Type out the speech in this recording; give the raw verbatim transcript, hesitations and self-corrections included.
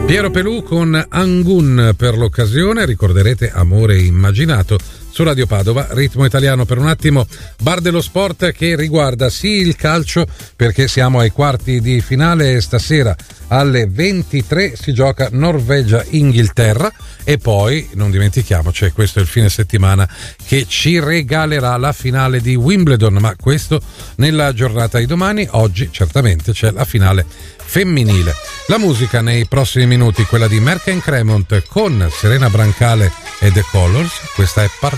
Piero Pelù con Angun per l'occasione, ricorderete Amore immaginato su Radio Padova, ritmo italiano. Per un attimo Bar dello Sport, che riguarda sì il calcio, perché siamo ai quarti di finale. Stasera alle ventitré si gioca Norvegia-Inghilterra e poi non dimentichiamoci, questo è il fine settimana che ci regalerà la finale di Wimbledon, ma questo nella giornata di domani. Oggi certamente c'è la finale femminile. La musica nei prossimi minuti, quella di Merck and Cremont con Serena Brancale e The Colors. Questa è Part